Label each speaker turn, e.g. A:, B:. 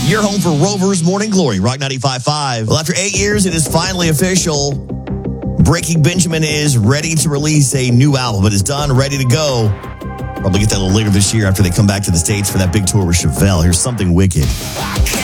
A: Your home for Rover's Morning Glory, Rock 95.5. Well, after 8 years, it is finally official. Breaking Benjamin is ready to release a new album. It is done, ready to go. Probably get that a little later this year after they come back to the States for that big tour with Chevelle. Here's Something Wicked.